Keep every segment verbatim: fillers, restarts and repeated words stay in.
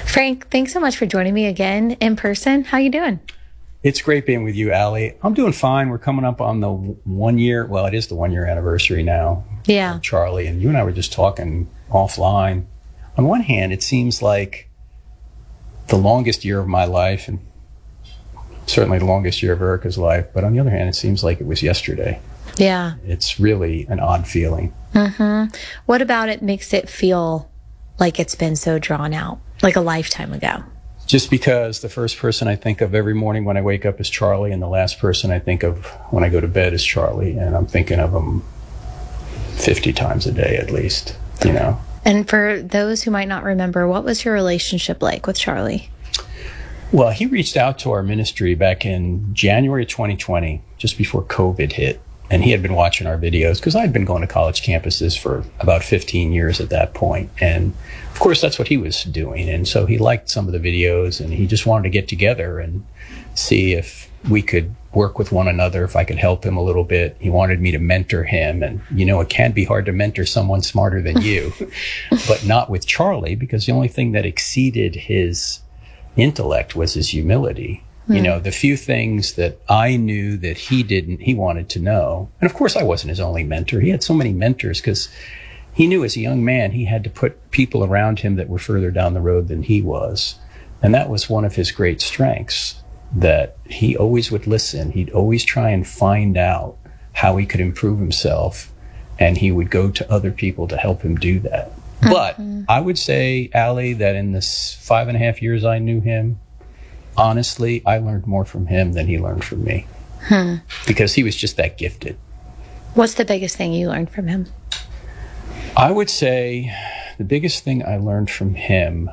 Frank, thanks so much for joining me again in person. How you doing? It's great being with you, Allie. I'm doing fine. We're coming up on the one year, well, it is the one year anniversary now. Yeah. Of Charlie, and you and I were just talking offline. On one hand, it seems like the longest year of my life, and certainly the longest year of Erica's life. But on the other hand, it seems like it was yesterday. Yeah. It's really an odd feeling. Mm-hmm. What about it makes it feel like it's been so drawn out, like a lifetime ago? Just because the first person I think of every morning when I wake up is Charlie, and the last person I think of when I go to bed is Charlie, and I'm thinking of him fifty times a day at least, you know. And for those who might not remember, what was your relationship like with Charlie? Well, he reached out to our ministry back in January twenty twenty, just before COVID hit. And he had been watching our videos because I had been going to college campuses for about fifteen years at that point. And of course, that's what he was doing. And so he liked some of the videos, and he just wanted to get together and see if we could work with one another, if I could help him a little bit. He wanted me to mentor him. And, you know, it can be hard to mentor someone smarter than you, but not with Charlie, because the only thing that exceeded his intellect was his humility. You know, the few things that I knew that he didn't, he wanted to know. And of course, I wasn't his only mentor. He had so many mentors because he knew as a young man, he had to put people around him that were further down the road than he was. And that was one of his great strengths, that he always would listen. He'd always try and find out how he could improve himself. And he would go to other people to help him do that. Mm-hmm. But I would say, Allie, that in the five and a half years I knew him, honestly, I learned more from him than he learned from me. Hmm. Because he was just that gifted. What's the biggest thing you learned from him? I would say the biggest thing I learned from him,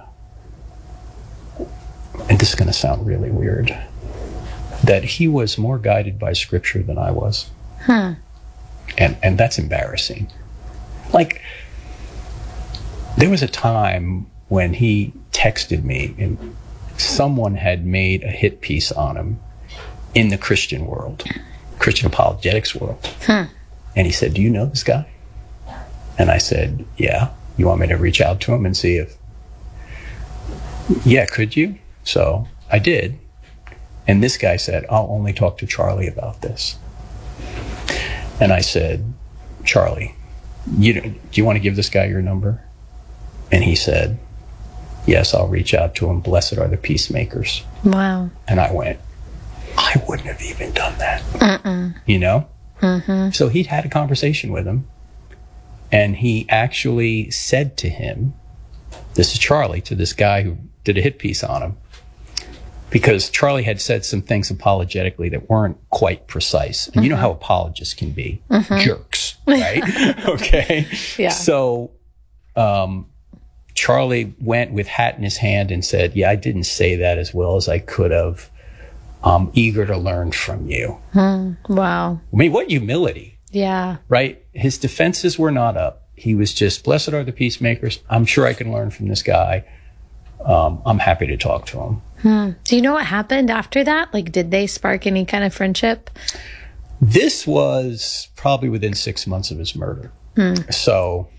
and this is going to sound really weird, that he was more guided by scripture than I was. Hmm. And, and that's embarrassing. Like, there was a time when he texted me and someone had made a hit piece on him in the Christian world, Christian apologetics world. Hmm. And he said, "Do you know this guy?" And I said, "Yeah. You want me to reach out to him and see if..." "Yeah, could you?" So I did. And this guy said, "I'll only talk to Charlie about this." And I said, "Charlie, you do you want to give this guy your number?" And he said, "Yes, I'll reach out to him. Blessed are the peacemakers." Wow. And I went, I wouldn't have even done that. Mm-mm. You know? Mm-hmm. So he'd had a conversation with him, and he actually said to him, this is Charlie, to this guy who did a hit piece on him, because Charlie had said some things apologetically that weren't quite precise. And mm-hmm. you know how apologists can be. Mm-hmm. Jerks, right? Okay. Yeah. So, um, Charlie went with hat in his hand and said, "Yeah, I didn't say that as well as I could have. I'm eager to learn from you." Hmm. Wow. I mean, what humility. Yeah. Right? His defenses were not up. He was just, blessed are the peacemakers. I'm sure I can learn from this guy. Um, I'm happy to talk to him. Hmm. Do you know what happened after that? Like, did they spark any kind of friendship? This was probably within six months of his murder. Hmm. So...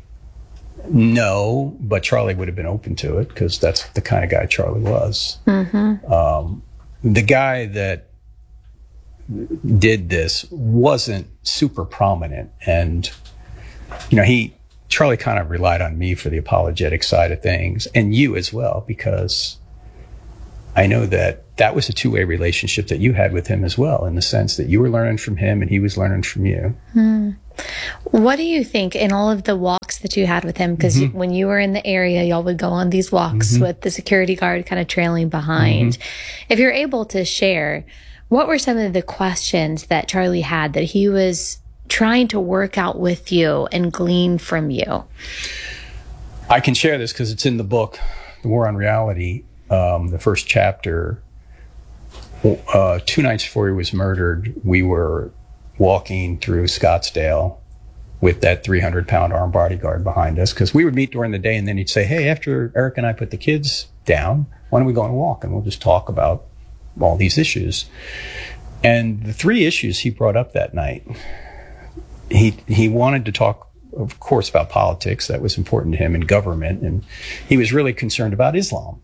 no, but Charlie would have been open to it because that's the kind of guy Charlie was. Mm-hmm. Um, the guy that did this wasn't super prominent. And, you know, he, Charlie kind of relied on me for the apologetic side of things, and you as well, because I know that that was a two-way relationship that you had with him as well, in the sense that you were learning from him and he was learning from you. Hmm. What do you think in all of the walks that you had with him? Because mm-hmm. when you were in the area, y'all would go on these walks mm-hmm. with the security guard kind of trailing behind. Mm-hmm. If you're able to share, what were some of the questions that Charlie had that he was trying to work out with you and glean from you? I can share this because it's in the book, The War on Reality, um, the first chapter. Uh, two nights before he was murdered, we were walking through Scottsdale with that three hundred pound armed bodyguard behind us, because we would meet during the day, and then he'd say, "Hey, after Eric and I put the kids down, why don't we go on a walk and we'll just talk about all these issues." And the three issues he brought up that night, he he wanted to talk, of course, about politics. That was important to him, and government. And he was really concerned about Islam.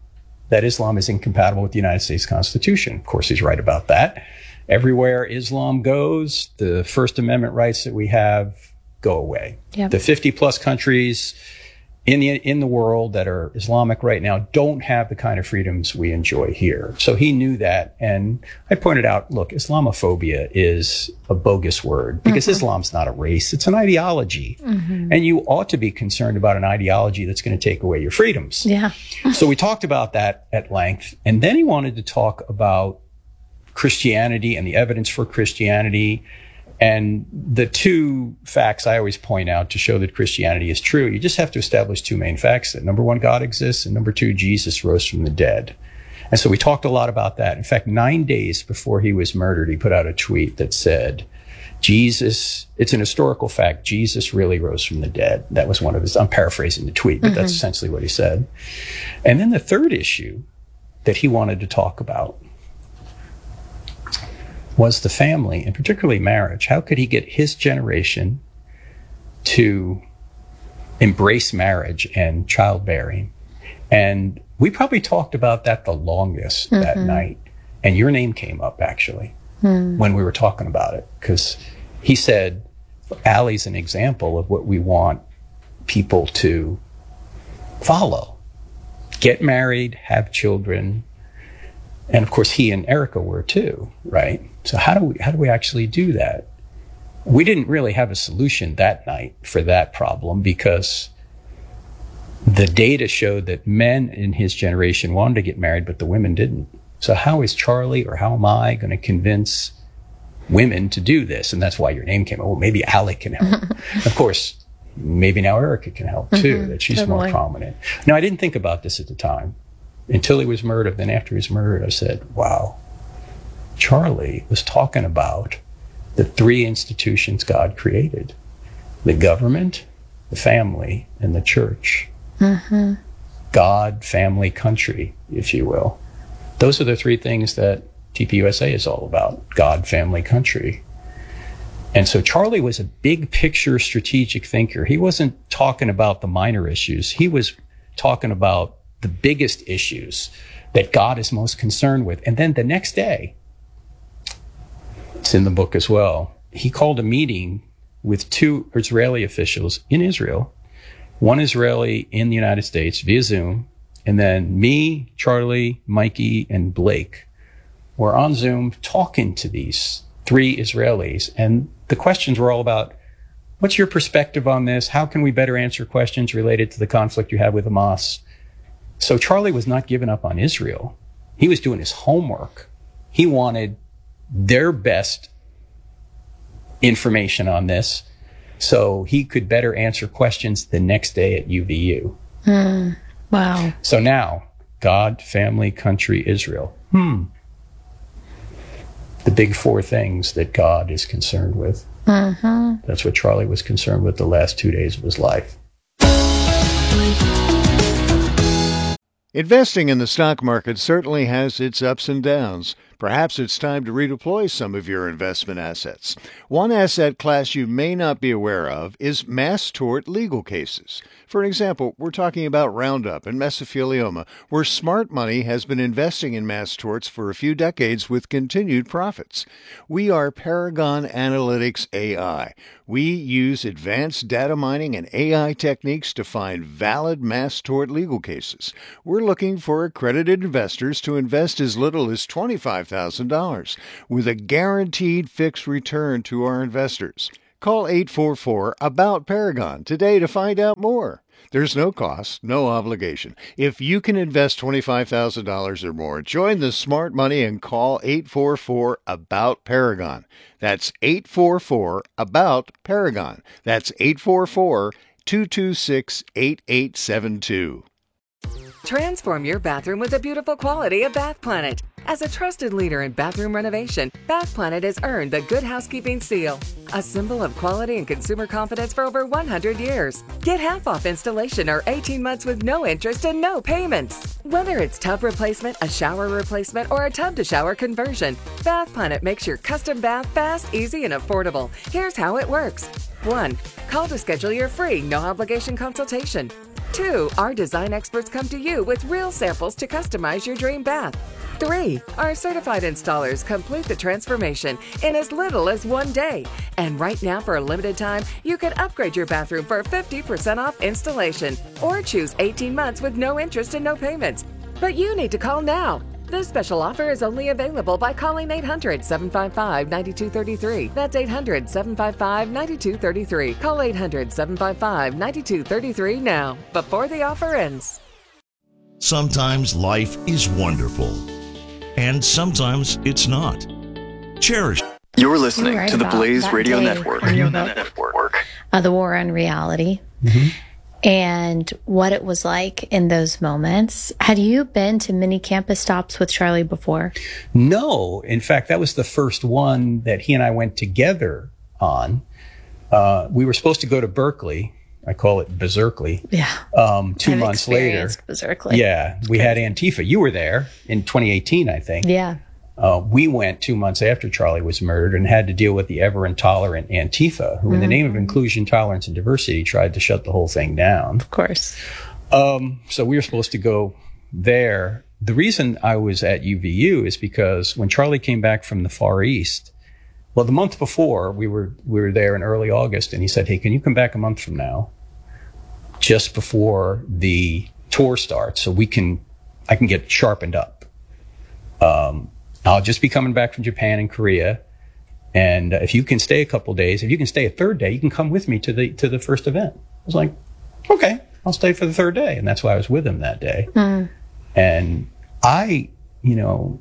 that Islam is incompatible with the United States Constitution. Of course, he's right about that. Everywhere Islam goes, the First Amendment rights that we have go away. Yep. The fifty plus countries in the in the world that are Islamic right now don't have the kind of freedoms we enjoy here. So he knew that. And I pointed out, look, Islamophobia is a bogus word because mm-hmm. Islam's not a race. It's an ideology. Mm-hmm. And you ought to be concerned about an ideology that's going to take away your freedoms. Yeah. So we talked about that at length. And then he wanted to talk about Christianity and the evidence for Christianity. And the two facts I always point out to show that Christianity is true, you just have to establish two main facts: that number one, God exists, and number two, Jesus rose from the dead. And so we talked a lot about that. In fact, nine days before he was murdered, he put out a tweet that said, Jesus, it's an historical fact, Jesus really rose from the dead. That was one of his, I'm paraphrasing the tweet, but mm-hmm. that's essentially what he said. And then the third issue that he wanted to talk about was the family, and particularly marriage. How could he get his generation to embrace marriage and childbearing? And we probably talked about that the longest mm-hmm. that night. And your name came up, actually, mm. when we were talking about it. Because he said, Allie's an example of what we want people to follow. Get married, have children. And of course, he and Erica were too, right? So how do we how do we actually do that? We didn't really have a solution that night for that problem because the data showed that men in his generation wanted to get married, but the women didn't. So how is Charlie or how am I going to convince women to do this? And that's why your name came up. Well, maybe Allie can help. Of course, maybe now Erica can help too, mm-hmm. that she's Good more boy. prominent. Now, I didn't think about this at the time. Until he was murdered, then after he was murdered, I said, wow, Charlie was talking about the three institutions God created: the government, the family, and the church. Mm-hmm. God, family, country, if you will. Those are the three things that T P U S A is all about: God, family, country. And so Charlie was a big picture strategic thinker. He wasn't talking about the minor issues. He was talking about the biggest issues that God is most concerned with. And then the next day, it's in the book as well, he called a meeting with two Israeli officials in Israel, one Israeli in the United States via Zoom, and then me, Charlie, Mikey, and Blake were on Zoom talking to these three Israelis. And the questions were all about, what's your perspective on this? How can we better answer questions related to the conflict you have with Hamas? So Charlie was not giving up on Israel. He was doing his homework. He wanted their best information on this so he could better answer questions the next day at U V U. Mm, wow. So now, God, family, country, Israel. Hmm. The big four things that God is concerned with. Mm-hmm. That's what Charlie was concerned with the last two days of his life. Investing in the stock market certainly has its ups and downs. Perhaps it's time to redeploy some of your investment assets. One asset class you may not be aware of is mass tort legal cases. For an example, we're talking about Roundup and mesothelioma, where smart money has been investing in mass torts for a few decades with continued profits. We are Paragon Analytics A I. We use advanced data mining and A I techniques to find valid mass tort legal cases. We're looking for accredited investors to invest as little as twenty-five thousand dollars with a guaranteed fixed return to our investors. Call eight four four, A B O U T, Paragon today to find out more. There's no cost, no obligation. If you can invest twenty-five thousand dollars or more, join the smart money and call eight four four, A B O U T, Paragon. That's eight four four, A B O U T, Paragon. That's eight four four, two two six, eight eight seven two. Transform your bathroom with the beautiful quality of Bath Planet. As a trusted leader in bathroom renovation, Bath Planet has earned the Good Housekeeping seal, a symbol of quality and consumer confidence for over one hundred years. Get half off installation or eighteen months with no interest and no payments. Whether it's tub replacement, a shower replacement, or a tub-to-shower conversion, Bath Planet makes your custom bath fast, easy, and affordable. Here's how it works. one. Call to schedule your free, no-obligation consultation. Two, our design experts come to you with real samples to customize your dream bath. Three, our certified installers complete the transformation in as little as one day. And right now, for a limited time, you can upgrade your bathroom for fifty percent off installation or choose eighteen months with no interest and no payments. But you need to call now. This special offer is only available by calling eight hundred, seven five five, nine two three three. That's eight hundred, seven five five, nine two three three. Call eight hundred, seven five five, nine two three three now, before the offer ends. Sometimes life is wonderful, and sometimes it's not. Cherish. You're listening right to the Blaze Radio day Network. Radio Network. Uh, the War on Reality. Mm-hmm. And what it was like in those moments. Had you been to many campus stops with Charlie before? No. In fact, that was the first one that he and I went together on. Uh, we were supposed to go to Berkeley. I call it Berserkly. Yeah. Um, two I've months later. Berserkly. Yeah. We had Antifa. You were there in twenty eighteen, I think. Yeah. Uh, we went two months after Charlie was murdered and had to deal with the ever intolerant Antifa, who, mm-hmm. in the name of inclusion, tolerance, and diversity, tried to shut the whole thing down. Of course. Um, so we were supposed to go there. The reason I was at U V U is because when Charlie came back from the Far East, well, the month before we were we were there in early August, and he said, "Hey, can you come back a month from now, just before the tour starts, so we can I can get sharpened up." Um, I'll just be coming back from Japan and Korea. And uh, if you can stay a couple days, if you can stay a third day, you can come with me to the to the first event. I was like, okay, I'll stay for the third day. And that's why I was with him that day. Mm. And I, you know,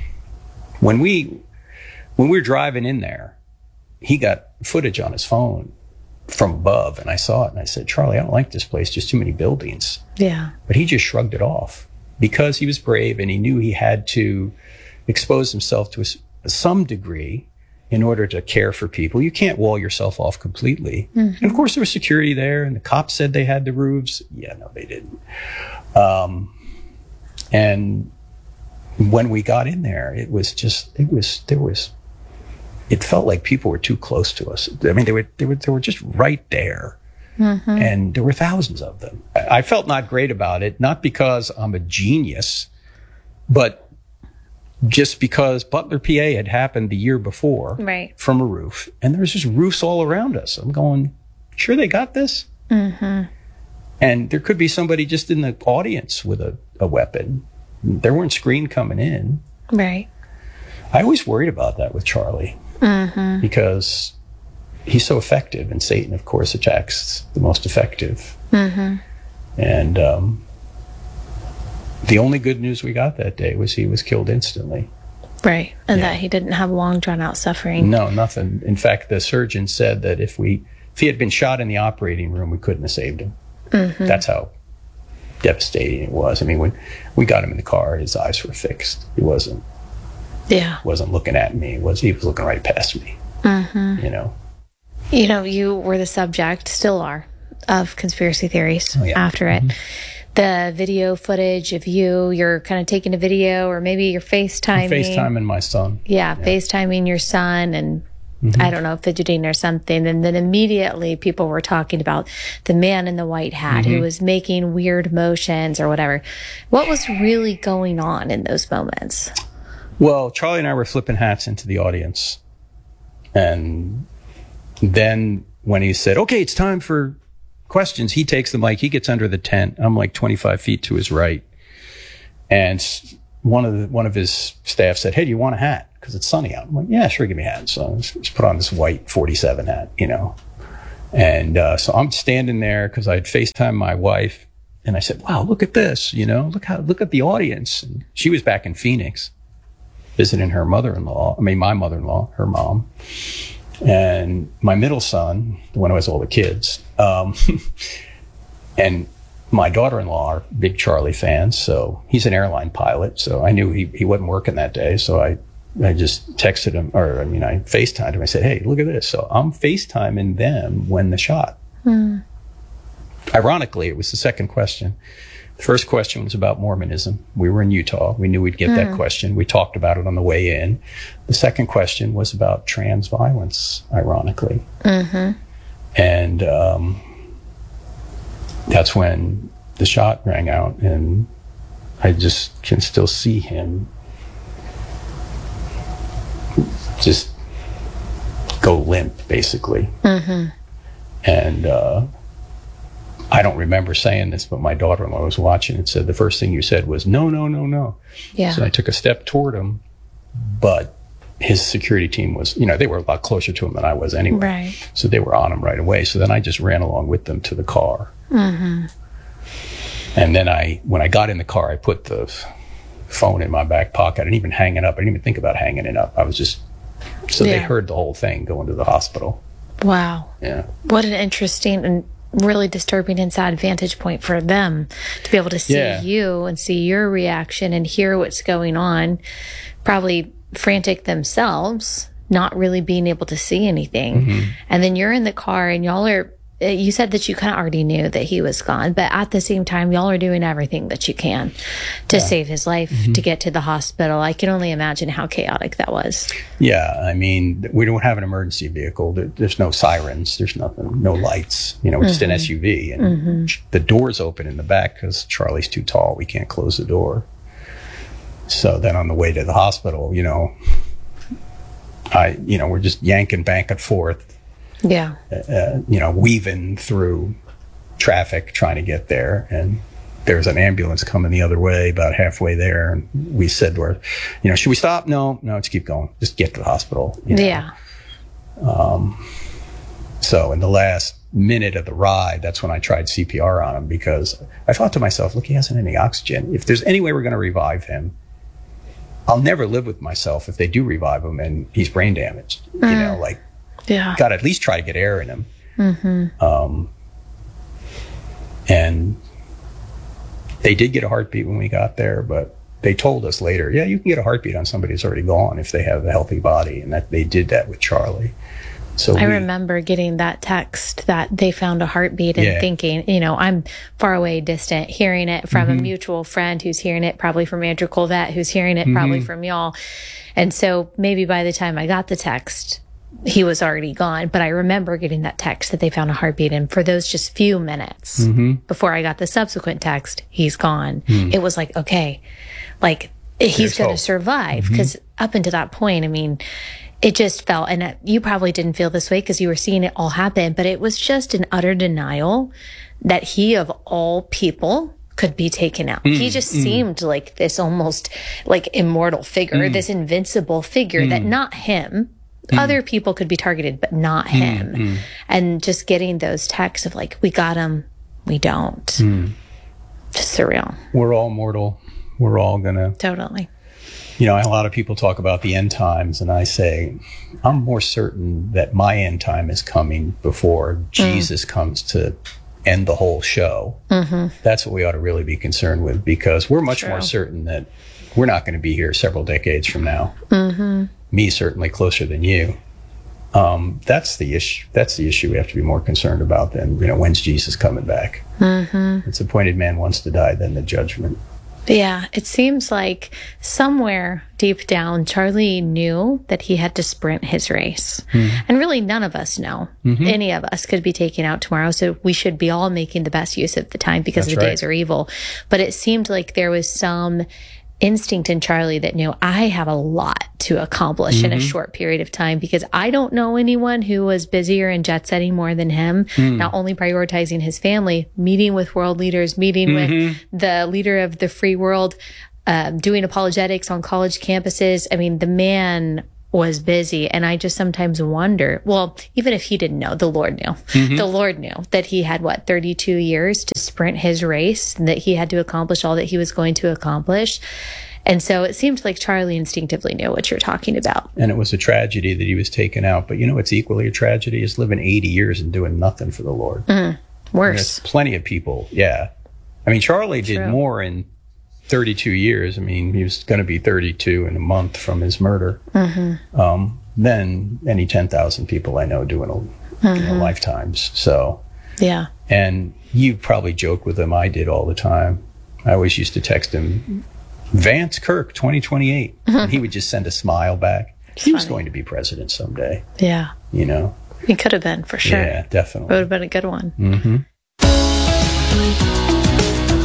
when we when we were driving in there, he got footage on his phone from above. And I saw it and I said, Charlie, I don't like this place. Just too many buildings. Yeah. But he just shrugged it off because he was brave and he knew he had to expose himself to a, some degree in order to care for people. You can't wall yourself off completely. Mm-hmm. And of course there was security there and the cops said they had the roofs. Yeah, no, they didn't. Um, and when we got in there, it was just, it was, there was, it felt like people were too close to us. I mean, they were, they were, they were just right there. Mm-hmm. And there were thousands of them. I, I felt not great about it, not because I'm a genius, but just because Butler, P A had happened the year before, right, from a roof. And there was just roofs all around us. I'm going, sure they got this? Mm-hmm. And there could be somebody just in the audience with a, a weapon. There weren't screen coming in. Right. I always worried about that with Charlie. Mm-hmm. Because he's so effective. And Satan, of course, attacks the most effective. Mm-hmm. And, um, the only good news we got that day was he was killed instantly. Right. And yeah. that he didn't have long drawn out suffering. No, nothing. In fact, the surgeon said that if we, if he had been shot in the operating room, we couldn't have saved him. Mm-hmm. That's how devastating it was. I mean, when we got him in the car, his eyes were fixed. He wasn't, yeah, wasn't looking at me. He was, he was looking right past me. Mm-hmm. You know, you know, you were the subject, still are, of conspiracy theories oh, yeah. after it. Mm-hmm. The video footage of you, you're kind of taking a video, or maybe you're FaceTiming. I'm FaceTiming my son. Yeah, yeah, FaceTiming your son and, mm-hmm. I don't know, fidgeting or something. And then immediately people were talking about the man in the white hat mm-hmm. who was making weird motions or whatever. What was really going on in those moments? Well, Charlie and I were flipping hats into the audience. And then when he said, okay, it's time for questions, he takes the mic, he gets under the tent. I'm like twenty-five feet to his right. And one of the, one of his staff said, hey, do you want a hat? Because it's sunny out. I'm like, yeah, sure, give me a hat. So I just put on this white forty-seven hat, you know. And uh, so I'm standing there because I'd FaceTime my wife. And I said, wow, look at this, you know, look how, look at the audience. And she was back in Phoenix visiting her mother-in-law, I mean, my mother-in-law, her mom. And my middle son, the one who has all the kids, um, and my daughter-in-law are big Charlie fans. So he's an airline pilot. So I knew he, he wasn't working that day. So I, I just texted him, or I mean, I FaceTimed him. I said, hey, look at this. So I'm FaceTiming them when the shot. Hmm. Ironically, it was the second question. The first question was about Mormonism. We were in Utah. We knew we'd get mm. that question. We talked about it on the way in. The second question was about trans violence, ironically. Mm-hmm. And um, that's when the shot rang out, and I just can still see him just go limp, basically. Mm-hmm. And uh, I don't remember saying this, but my daughter-in-law was watching and said, the first thing you said was, no, no, no, no. Yeah. So I took a step toward him, but his security team was, you know, they were a lot closer to him than I was anyway. Right. So they were on him right away. So then I just ran along with them to the car. Mm-hmm. And then I, when I got in the car, I put the phone in my back pocket. I didn't even hang it up. I didn't even think about hanging it up. I was just, so yeah. They heard the whole thing going to the hospital. Wow. Yeah. What an interesting and really disturbing and sad vantage point for them to be able to see yeah. you and see your reaction and hear what's going on. Probably frantic themselves, not really being able to see anything. Mm-hmm. And then you're in the car and y'all are, you said that you kind of already knew that he was gone, but at the same time, y'all are doing everything that you can to yeah. save his life, mm-hmm. to get to the hospital. I can only imagine how chaotic that was. Yeah. I mean, we don't have an emergency vehicle. There's no sirens. There's nothing, no lights, you know, it's mm-hmm. just an S U V. And mm-hmm. the door's open in the back because Charlie's too tall. We can't close the door. So then on the way to the hospital, you know, I, you know, we're just yanking back and forth. Yeah. Uh, you know, weaving through traffic, trying to get there. And there's an ambulance coming the other way, about halfway there. And we said to her, you know, should we stop? No, no, let's keep going. Just get to the hospital. You know? Yeah. Um, so in the last minute of the ride, that's when I tried C P R on him, because I thought to myself, look, he hasn't any oxygen. If there's any way we're going to revive him, I'll never live with myself if they do revive him and he's brain damaged. Mm. You know, like, yeah, got to at least try to get air in him. Mm-hmm. Um, and they did get a heartbeat when we got there, but they told us later, yeah, you can get a heartbeat on somebody who's already gone if they have a healthy body, and that they did that with Charlie. So I we, remember getting that text that they found a heartbeat and yeah. thinking, you know, I'm far away distant, hearing it from mm-hmm. a mutual friend who's hearing it probably from Andrew Colvett, who's hearing it mm-hmm. probably from y'all. And so maybe by the time I got the text, he was already gone. But I remember getting that text that they found a heartbeat. And for those just few minutes mm-hmm. before I got the subsequent text, he's gone. Mm. It was like, okay, like he's going to survive. Because mm-hmm. up until that point, I mean, it just felt, and you probably didn't feel this way because you were seeing it all happen, but it was just an utter denial that he, of all people, could be taken out. Mm, he just mm. seemed like this almost like immortal figure, mm. this invincible figure mm. that not him, mm. other people could be targeted, but not him. Mm, mm. And just getting those texts of like, we got him, we don't. Mm. Just surreal. We're all mortal. We're all gonna. Totally. You know, a lot of people talk about the end times, and I say, I'm more certain that my end time is coming before mm. Jesus comes to end the whole show. Mm-hmm. That's what we ought to really be concerned with, because we're much True. more certain that we're not going to be here several decades from now. Mm-hmm. Me, certainly closer than you. Um, that's the issue. That's the issue we have to be more concerned about than, you know, when's Jesus coming back? Mm-hmm. It's appointed man wants to die, then the judgment. Yeah, it seems like somewhere deep down, Charlie knew that he had to sprint his race. Mm-hmm. And really, none of us know. Mm-hmm. Any of us could be taken out tomorrow. So we should be all making the best use of the time, because That's the right. days are evil. But it seemed like there was some instinct in Charlie that knew, I have a lot to accomplish mm-hmm. in a short period of time, because I don't know anyone who was busier and jet setting more than him, mm. not only prioritizing his family, meeting with world leaders, meeting mm-hmm. with the leader of the free world, um, doing apologetics on college campuses. I mean, the man was busy. And I just sometimes wonder, well, even if he didn't know, the Lord knew. Mm-hmm. The Lord knew that he had, what, thirty-two years to sprint his race, and that he had to accomplish all that he was going to accomplish. And so it seemed like Charlie instinctively knew what you're talking about. And it was a tragedy that he was taken out. But you know what's equally a tragedy is living eighty years and doing nothing for the Lord. Mm, worse. There's plenty of people, yeah. I mean, Charlie True. did more in thirty-two years. I mean, he was going to be thirty-two in a month from his murder. Mm-hmm. Um, than any ten thousand people I know do in, a, mm-hmm. in their lifetimes. So, yeah. And you probably joke with him. I did all the time. I always used to text him, Vance Kirk, twenty twenty-eight. Mm-hmm. And he would just send a smile back. It's he funny. was going to be president someday. Yeah. You know? He could have been, for sure. Yeah, definitely. It would have been a good one. Mm-hmm.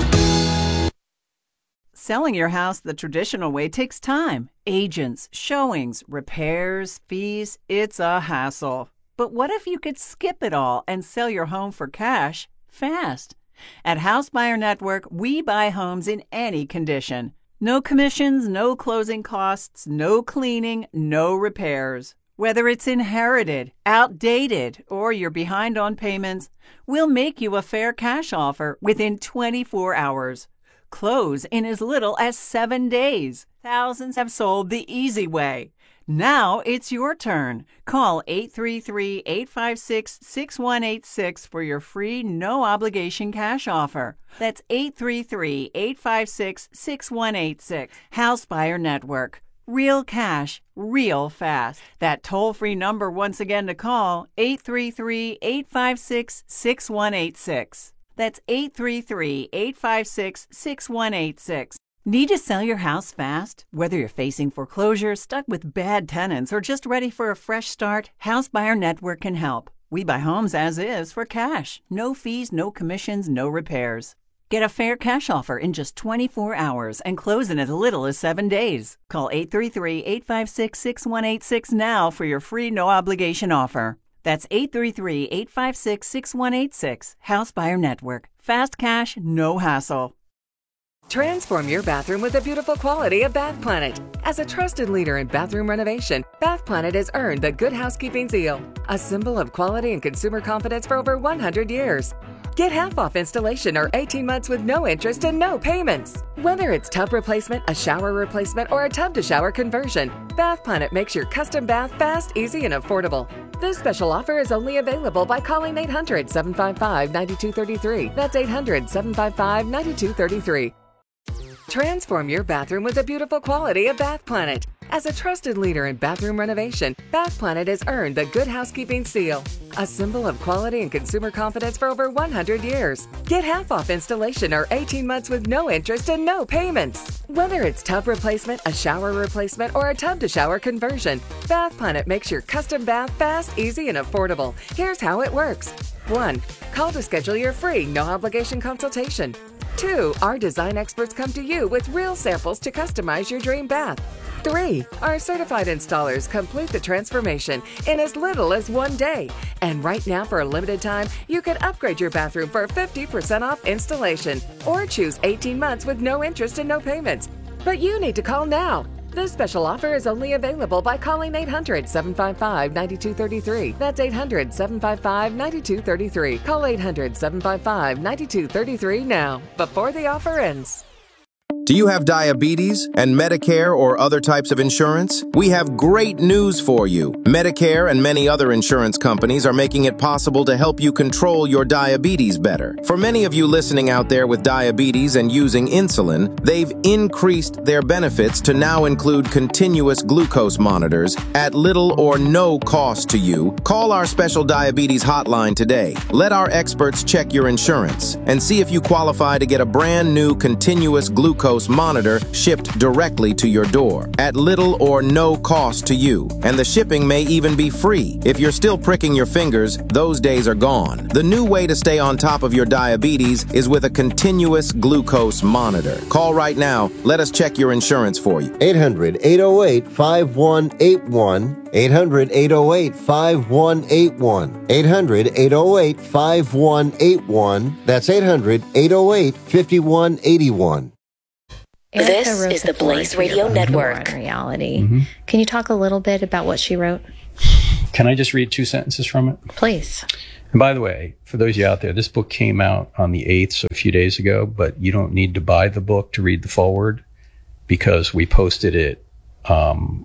Selling your house the traditional way takes time. Agents, showings, repairs, fees. It's a hassle. But what if you could skip it all and sell your home for cash fast? At House Buyer Network, we buy homes in any condition. No commissions, no closing costs, no cleaning, no repairs. Whether it's inherited, outdated, or you're behind on payments, we'll make you a fair cash offer within twenty-four hours. Close in as little as seven days. Thousands have sold the easy way. Now it's your turn. Call eight three three, eight five six, six one eight six for your free no-obligation cash offer. That's eight three three, eight five six, six one eight six. House Buyer Network. Real cash, real fast. That toll-free number once again to call, eight three three, eight five six, six one eight six. That's eight three three, eight five six, six one eight six. Need to sell your house fast? Whether you're facing foreclosure, stuck with bad tenants, or just ready for a fresh start, House Buyer Network can help. We buy homes as is for cash. No fees, no commissions, no repairs. Get a fair cash offer in just twenty-four hours and close in as little as seven days. Call eight three three, eight five six, six one eight six now for your free no-obligation offer. That's eight three three, eight five six, six one eight six. House Buyer Network. Fast cash, no hassle. Transform your bathroom with the beautiful quality of Bath Planet. As a trusted leader in bathroom renovation, Bath Planet has earned the Good Housekeeping seal, a symbol of quality and consumer confidence for over one hundred years. Get half off installation or eighteen months with no interest and no payments. Whether it's tub replacement, a shower replacement, or a tub-to-shower conversion, Bath Planet makes your custom bath fast, easy, and affordable. This special offer is only available by calling eight hundred, seven five five, nine two three three. That's eight hundred, seven five five, nine two three three. Transform your bathroom with the beautiful quality of Bath Planet. As a trusted leader in bathroom renovation, Bath Planet has earned the Good Housekeeping seal, a symbol of quality and consumer confidence for over one hundred years. Get half off installation or eighteen months with no interest and no payments. Whether it's tub replacement, a shower replacement, or a tub-to-shower conversion, Bath Planet makes your custom bath fast, easy, and affordable. Here's how it works. one. Call to schedule your free no-obligation consultation. two. Our design experts come to you with real samples to customize your dream bath. three. Our certified installers complete the transformation in as little as one day. And right now, for a limited time, you can upgrade your bathroom for fifty percent off installation or choose eighteen months with no interest and no payments. But you need to call now. This special offer is only available by calling eight hundred, seven five five, nine two three three. That's eight hundred, seven five five, nine two three three. Call eight hundred, seven five five, nine two three three now, before the offer ends. Do you have diabetes and Medicare or other types of insurance? We have great news for you. Medicare and many other insurance companies are making it possible to help you control your diabetes better. For many of you listening out there with diabetes and using insulin, they've increased their benefits to now include continuous glucose monitors at little or no cost to you. Call our special diabetes hotline today. Let our experts check your insurance and see if you qualify to get a brand new continuous glucose monitor shipped directly to your door at little or no cost to you. And the shipping may even be free. If you're still pricking your fingers, those days are gone. The new way to stay on top of your diabetes is with a continuous glucose monitor. Call right now. Let us check your insurance for you. eight hundred, eight oh eight, five one eight one. eight hundred, eight oh eight, five one eight one. eight hundred, eight oh eight, five one eight one. That's eight hundred, eight oh eight, five one eight one. Erica This wrote is the Blaze foreword Radio for Network. On Reality. Mm-hmm. Can you talk a little bit about what she wrote? Can I just read two sentences from it? Please. And by the way, for those of you out there, this book came out on the eighth, so a few days ago, but you don't need to buy the book to read the foreword because we posted it um,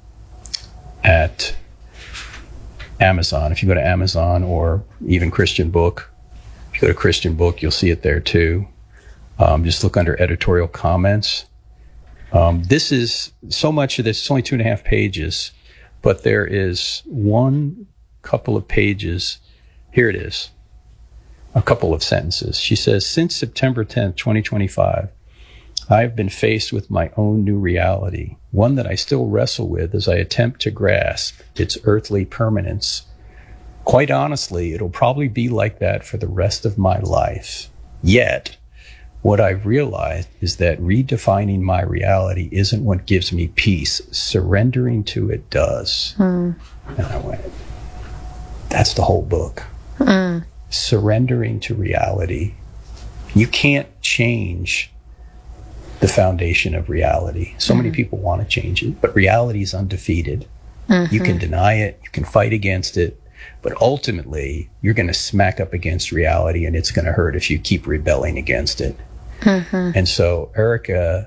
at Amazon. If you go to Amazon or even Christian Book, if you go to Christian Book, you'll see it there too. Um, just look under editorial comments. Um, this is so much of this, it's only two and a half pages, but there is one couple of pages. Here it is. A couple of sentences. She says, since September tenth, twenty twenty-five, I've been faced with my own new reality, one that I still wrestle with as I attempt to grasp its earthly permanence. Quite honestly, it'll probably be like that for the rest of my life. Yet, what I've realized is that redefining my reality isn't what gives me peace. Surrendering to it does. Mm. And I went, that's the whole book. Mm. Surrendering to reality. You can't change the foundation of reality. So mm. many people want to change it, but reality is undefeated. Mm-hmm. You can deny it, you can fight against it, but ultimately you're going to smack up against reality, and it's going to hurt if you keep rebelling against it. Mm-hmm. And so Erica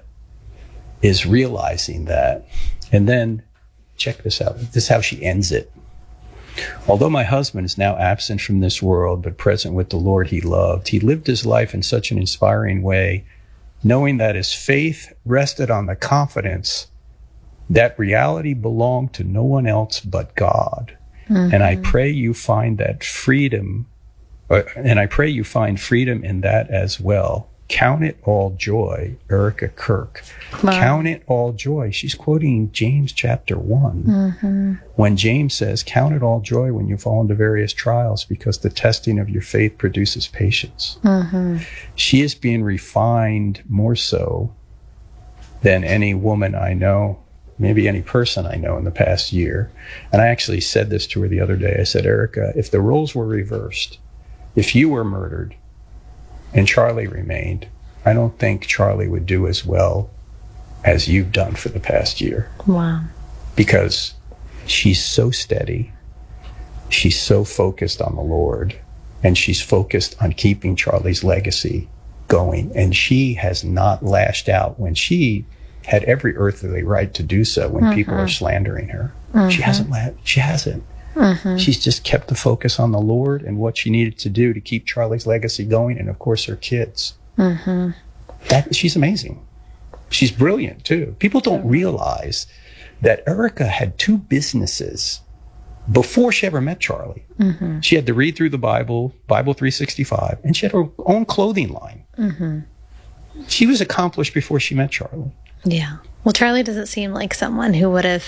is realizing that. And then check this out. This is how she ends it. Although my husband is now absent from this world, but present with the Lord he loved, he lived his life in such an inspiring way, knowing that his faith rested on the confidence that reality belonged to no one else but God. Mm-hmm. And I pray you find that freedom, uh, and I pray you find freedom in that as well. Count it all joy, Erica Kirk. Wow. Count it all joy. She's quoting James chapter one. Mm-hmm. When James says, count it all joy when you fall into various trials, because the testing of your faith produces patience. Mm-hmm. She is being refined more so than any woman I know, maybe any person I know in the past year. And I actually said this to her the other day. I said, Erica, if the roles were reversed, if you were murdered and Charlie remained, I don't think Charlie would do as well as you've done for the past year. Wow. Because she's so steady, she's so focused on the Lord, and she's focused on keeping Charlie's legacy going. And she has not lashed out when she had every earthly right to do so when mm-hmm. people are slandering her. Mm-hmm. She hasn't la- she hasn't. Mm-hmm. She's just kept the focus on the Lord and what she needed to do to keep Charlie's legacy going, and of course her kids. Mm-hmm. That she's amazing. She's brilliant too. People don't realize that Erica had two businesses before she ever met Charlie. Mm-hmm. She had to read through the Bible, Bible three sixty-five, and she had her own clothing line. Mm-hmm. She was accomplished before she met Charlie. Yeah. Well, Charlie doesn't seem like someone who would have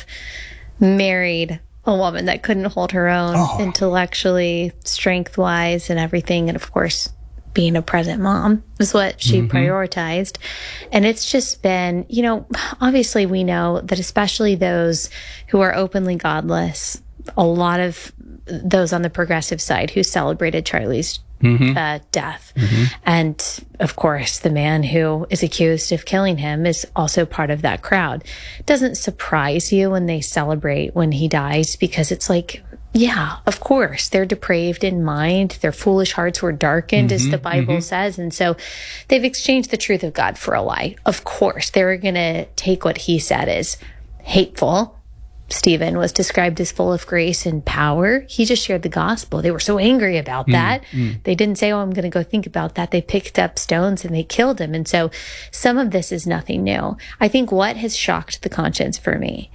married a woman that couldn't hold her own oh. intellectually, strength-wise, and everything. And of course, being a present mom is what she mm-hmm. prioritized. And it's just been, you know, obviously we know that especially those who are openly godless, a lot of those on the progressive side who celebrated Charlie's Mm-hmm. Uh, death. Mm-hmm. And of course, the man who is accused of killing him is also part of that crowd. It doesn't surprise you when they celebrate when he dies, because it's like, yeah, of course, they're depraved in mind. Their foolish hearts were darkened, mm-hmm. as the Bible mm-hmm. says. And so they've exchanged the truth of God for a lie. Of course, they were going to take what he said as hateful. Stephen was described as full of grace and power. He just shared the gospel. They were so angry about that. Mm, mm. They didn't say, oh, I'm going to go think about that. They picked up stones and they killed him. And so some of this is nothing new. I think what has shocked the conscience for me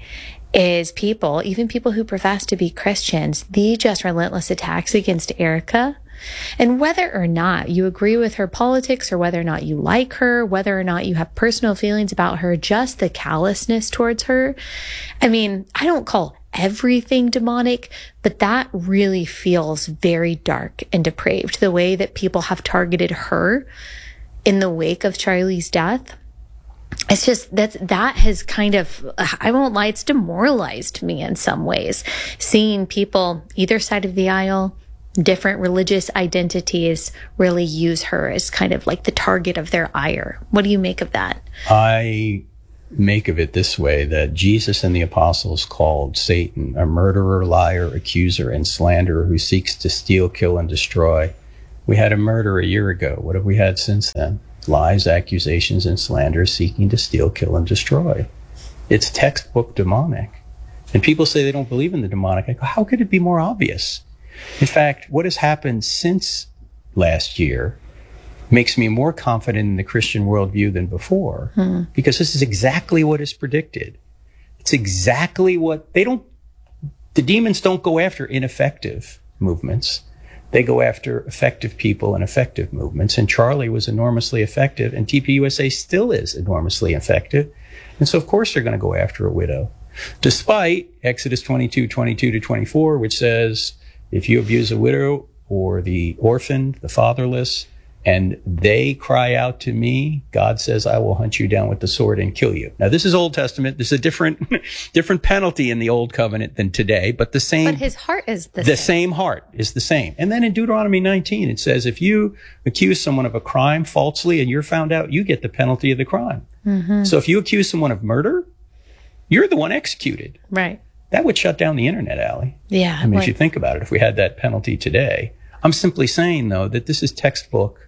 is people, even people who profess to be Christians, the just relentless attacks against Erica. And whether or not you agree with her politics, or whether or not you like her, whether or not you have personal feelings about her, just the callousness towards her. I mean, I don't call everything demonic, but that really feels very dark and depraved. The way that people have targeted her in the wake of Charlie's death. It's just that that has kind of, I won't lie, it's demoralized me in some ways. Seeing people either side of the aisle, different religious identities, really use her as kind of like the target of their ire. What do you make of that? I make of it this way, that Jesus and the apostles called Satan a murderer, liar, accuser, and slanderer who seeks to steal, kill, and destroy. We had a murder a year ago. What have we had since then? Lies, accusations, and slander seeking to steal, kill, and destroy. It's textbook demonic. And people say they don't believe in the demonic. I go, how could it be more obvious? In fact, what has happened since last year makes me more confident in the Christian worldview than before, hmm. because this is exactly what is predicted. It's exactly what they don't, the demons don't go after ineffective movements. They go after effective people and effective movements. And Charlie was enormously effective, and T P U S A still is enormously effective. And so, of course, they're going to go after a widow, despite Exodus twenty-two, twenty-two to twenty-four, which says, if you abuse a widow or the orphan, the fatherless, and they cry out to me, God says, I will hunt you down with the sword and kill you. Now, this is Old Testament. This is a different, different penalty in the Old Covenant than today, but the same. But his heart is the, the same. same heart is the same. And then in Deuteronomy nineteen, it says, if you accuse someone of a crime falsely and you're found out, you get the penalty of the crime. Mm-hmm. So if you accuse someone of murder, you're the one executed. Right. That would shut down the internet, Allie. Yeah. I mean, like, if you think about it, if we had that penalty today, I'm simply saying, though, that this is textbook,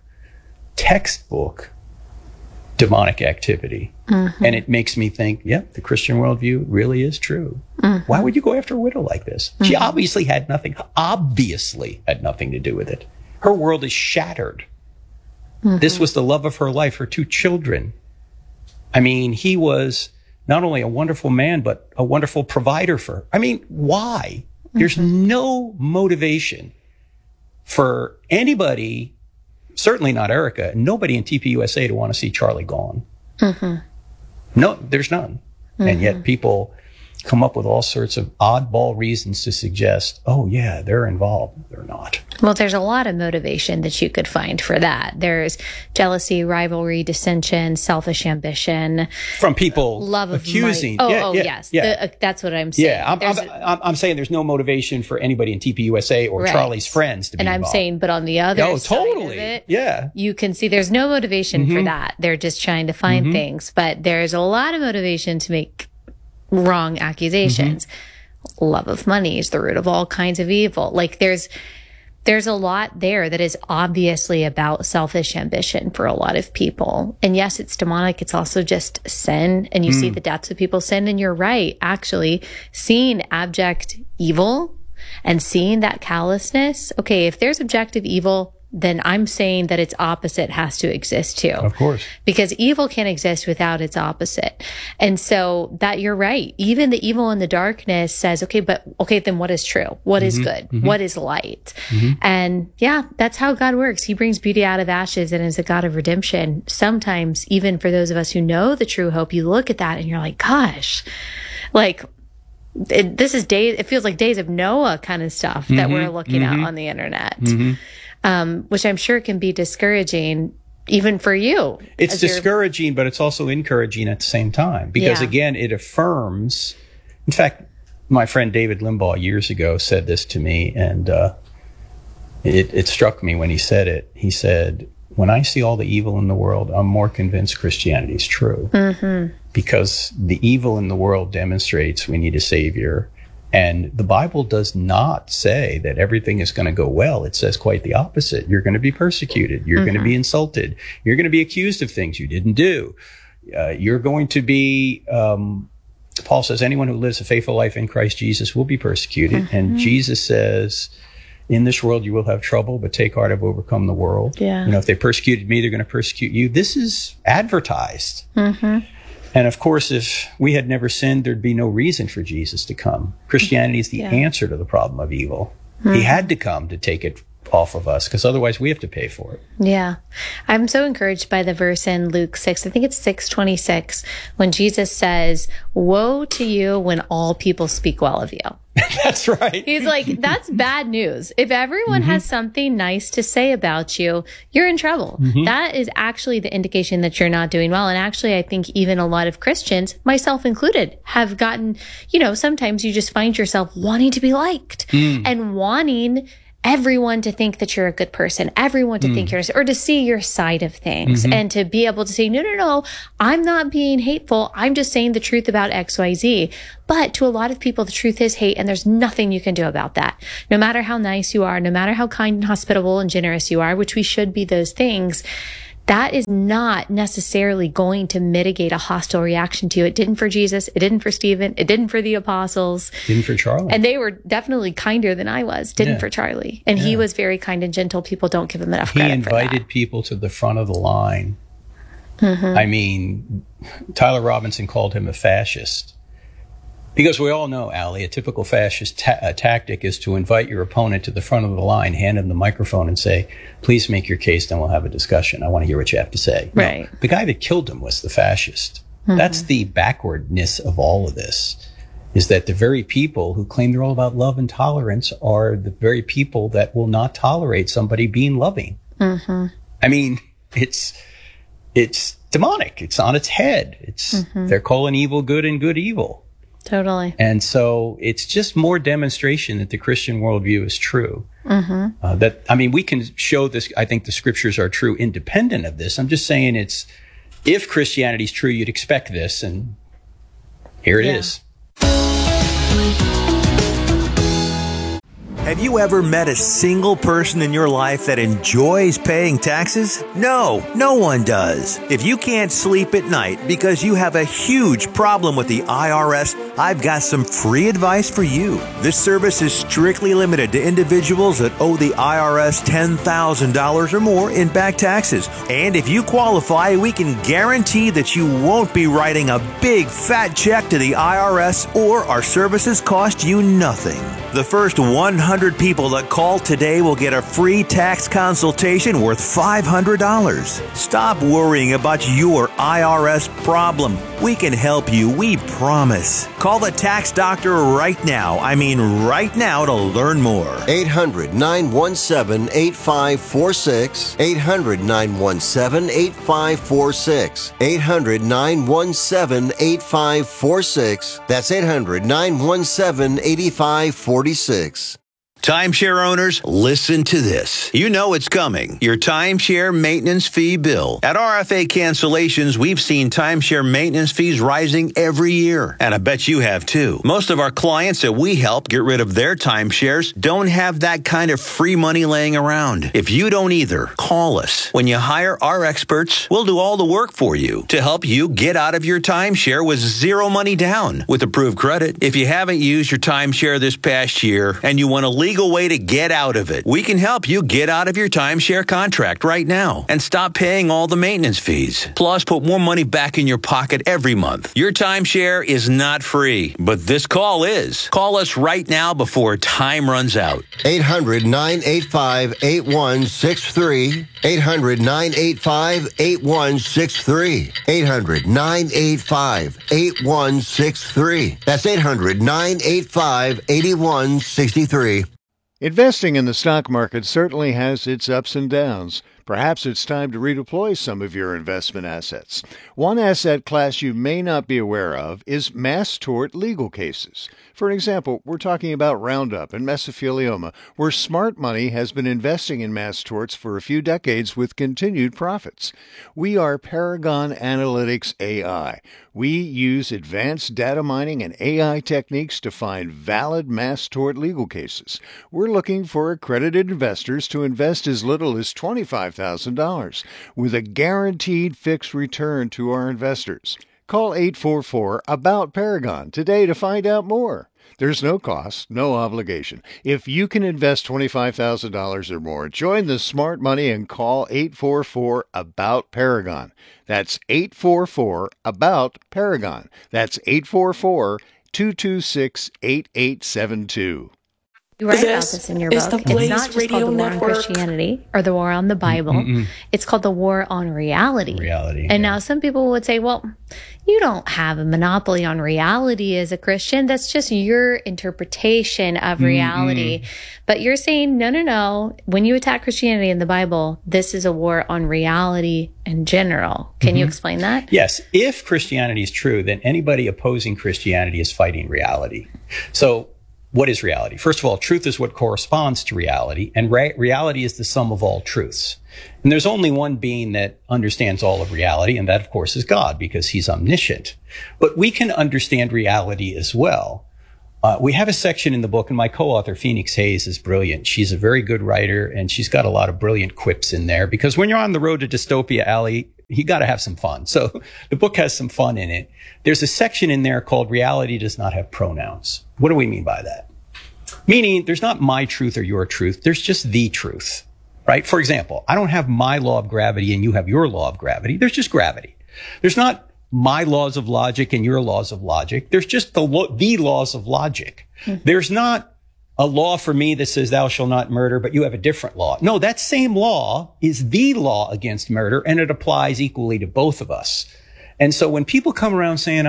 textbook demonic activity. Mm-hmm. And it makes me think, yep, the Christian worldview really is true. Mm-hmm. Why would you go after a widow like this? Mm-hmm. She obviously had nothing, obviously had nothing to do with it. Her world is shattered. Mm-hmm. This was the love of her life, her two children. I mean, he was not only a wonderful man, but a wonderful provider for her. I mean, why? Mm-hmm. There's no motivation for anybody, certainly not Erica, nobody in T P U S A to want to see Charlie gone. Mm-hmm. No, there's none. Mm-hmm. And yet people come up with all sorts of oddball reasons to suggest, oh, yeah, they're involved. They're not. Well, there's a lot of motivation that you could find for that. There's jealousy, rivalry, dissension, selfish ambition. From people love of accusing. Money. Oh, yeah, oh yeah, yes. Yeah. The, uh, that's what I'm saying. Yeah, I'm, I'm, I'm, I'm saying there's no motivation for anybody in T P U S A or right. Charlie's friends to be And I'm involved. saying, but on the other oh, side totally. of it, yeah. you can see there's no motivation mm-hmm. for that. They're just trying to find mm-hmm. things. But there's a lot of motivation to make wrong accusations. Mm-hmm. Love of money is the root of all kinds of evil. Like there's, there's a lot there that is obviously about selfish ambition for a lot of people. And yes, it's demonic. It's also just sin. And you mm. see the depths of people's sin. And you're right. Actually, seeing abject evil and seeing that callousness. Okay. If there's objective evil, then I'm saying that its opposite has to exist too. Of course. Because evil can't exist without its opposite. And so that you're right. Even the evil in the darkness says, okay, but okay, then what is true? What mm-hmm. is good? Mm-hmm. What is light? Mm-hmm. And yeah, that's how God works. He brings beauty out of ashes and is a God of redemption. Sometimes, even for those of us who know the true hope, you look at that and you're like, gosh, like, it, this is days, it feels like days of Noah kind of stuff mm-hmm. that we're looking mm-hmm. at on the internet. Mm-hmm. Um, which I'm sure can be discouraging even for you. It's discouraging, but it's also encouraging at the same time. Because yeah. again, it affirms, in fact, my friend David Limbaugh years ago said this to me, and uh, it, it struck me when he said it. He said, when I see all the evil in the world, I'm more convinced Christianity is true. Mm-hmm. Because the evil in the world demonstrates we need a savior. And the Bible does not say that everything is going to go well. It says quite the opposite. You're going to be persecuted. You're mm-hmm. going to be insulted. You're going to be accused of things you didn't do. Uh, you're going to be, um, Paul says, anyone who lives a faithful life in Christ Jesus will be persecuted. Mm-hmm. And Jesus says, in this world you will have trouble, but take heart, I've overcome the world. Yeah. You know, if they persecuted me, they're going to persecute you. This is advertised. Mm-hmm. And of course, if we had never sinned, there'd be no reason for Jesus to come. Christianity is the yeah. answer to the problem of evil. Mm. He had to come to take it off of us, because otherwise we have to pay for it. Yeah. I'm so encouraged by the verse in Luke six, I think it's six twenty-six, when Jesus says, woe to you when all people speak well of you. That's right. He's like, that's bad news. If everyone mm-hmm. has something nice to say about you, you're in trouble. Mm-hmm. That is actually the indication that you're not doing well. And actually, I think even a lot of Christians, myself included, have gotten, you know, sometimes you just find yourself wanting to be liked mm. and wanting everyone to think that you're a good person, everyone to mm. think you're, or to see your side of things mm-hmm. and to be able to say, no, no, no, I'm not being hateful. I'm just saying the truth about X, Y, Z. But to a lot of people, the truth is hate, and there's nothing you can do about that. No matter how nice you are, no matter how kind and hospitable and generous you are, which we should be those things, that is not necessarily going to mitigate a hostile reaction to you. It didn't for Jesus. It didn't for Stephen. It didn't for the apostles. Didn't for Charlie. And they were definitely kinder than I was. Didn't yeah. for Charlie. And yeah. he was very kind and gentle. People don't give him enough he credit for that. He invited people to the front of the line. Mm-hmm. I mean, Tyler Robinson called him a fascist. Because we all know, Allie, a typical fascist ta- uh, tactic is to invite your opponent to the front of the line, hand him the microphone and say, please make your case, then we'll have a discussion. I want to hear what you have to say. Right. No, the guy that killed him was the fascist. Mm-hmm. That's the backwardness of all of this, is that the very people who claim they're all about love and tolerance are the very people that will not tolerate somebody being loving. Mm-hmm. I mean, it's it's demonic. It's on its head. It's mm-hmm. They're calling evil good and good evil. Totally. And so it's just more demonstration that the Christian worldview is true. Mm-hmm. Uh, that I mean, we can show this. I think the scriptures are true independent of this. I'm just saying it's, if Christianity is true, you'd expect this, and here it yeah. is. Have you ever met a single person in your life that enjoys paying taxes? No, no one does. If you can't sleep at night because you have a huge problem with the I R S, I've got some free advice for you. This service is strictly limited to individuals that owe the I R S ten thousand dollars or more in back taxes. And if you qualify, we can guarantee that you won't be writing a big fat check to the I R S, or our services cost you nothing. The first one hundred people that call today will get a free tax consultation worth five hundred dollars. Stop worrying about your I R S problem. We can help you, we promise. Call the tax doctor right now. I mean right now to learn more. eight hundred, nine one seven, eight five four six. eight hundred, nine one seven, eight five four six. eight hundred, nine one seven, eight five four six. That's eight hundred, nine one seven, eight five four six. Timeshare owners, listen to this. You know it's coming. Your timeshare maintenance fee bill. At R F A Cancellations, we've seen timeshare maintenance fees rising every year. And I bet you have too. Most of our clients that we help get rid of their timeshares don't have that kind of free money laying around. If you don't either, call us. When you hire our experts, we'll do all the work for you to help you get out of your timeshare with zero money down with approved credit. If you haven't used your timeshare this past year and you want to leave way to get out of it, we can help you get out of your timeshare contract right now and stop paying all the maintenance fees. Plus, put more money back in your pocket every month. Your timeshare is not free, but this call is. Call us right now before time runs out. eight hundred, nine eight five, eight one six three. eight hundred, nine eight five, eight one six three. eight hundred, nine eight five, eight one six three. That's eight hundred, nine eight five, eight one six three. Investing in the stock market certainly has its ups and downs. Perhaps it's time to redeploy some of your investment assets. One asset class you may not be aware of is mass tort legal cases. For example, we're talking about Roundup and mesothelioma, where smart money has been investing in mass torts for a few decades with continued profits. We are Paragon Analytics A I. We use advanced data mining and A I techniques to find valid mass tort legal cases. We're looking for accredited investors to invest as little as twenty-five thousand dollars with a guaranteed fixed return to our investors. Call eight four four, ABOUT Paragon today to find out more. There's no cost, no obligation. If you can invest twenty-five thousand dollars or more, join the smart money and call eight four four, ABOUT Paragon. That's eight four four, ABOUT Paragon. That's eight four four, two two six, eight eight seven two. You write about this in your book. It's not just called The War on Christianity or The War on the Bible. Mm-mm. It's called The War on Reality. Reality. And yeah. now some people would say, well, you don't have a monopoly on reality as a Christian. That's just your interpretation of reality. Mm-mm. But you're saying, no, no, no. When you attack Christianity in the Bible, this is a war on reality in general. Can mm-hmm. you explain that? Yes. If Christianity is true, then anybody opposing Christianity is fighting reality. So, what is reality? First of all, truth is what corresponds to reality, and re- reality is the sum of all truths. And there's only one being that understands all of reality, and that, of course, is God, because he's omniscient. But we can understand reality as well. Uh, we have a section in the book, and my co-author, Phoenix Hayes, is brilliant. She's a very good writer, and she's got a lot of brilliant quips in there, because when you're on the road to dystopia, Allie, you got to have some fun. So the book has some fun in it. There's a section in there called Reality Does Not Have Pronouns. What do we mean by that? Meaning there's not my truth or your truth. There's just the truth, right? For example, I don't have my law of gravity and you have your law of gravity. There's just gravity. There's not my laws of logic and your laws of logic. There's just the, lo- the laws of logic. Mm-hmm. There's not a law for me that says thou shalt not murder, but you have a different law. No, that same law is the law against murder, and it applies equally to both of us. And so when people come around saying,